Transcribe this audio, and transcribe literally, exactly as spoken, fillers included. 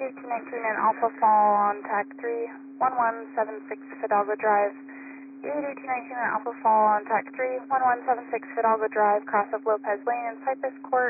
eighteen nineteen and Alpha Fall on TAC three, one one seven six Fidalgo Drive. eighteen nineteen and Alpha Fall on TAC three, one one seven six Fidalgo Drive, cross of Lopez Lane and Cypress Court.